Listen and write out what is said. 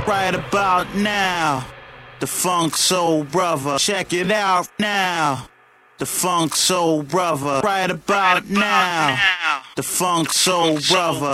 right about now. The Funk Soul Brother, check it out now. The Funk Soul Brother, right about now. The Funk Soul Brother.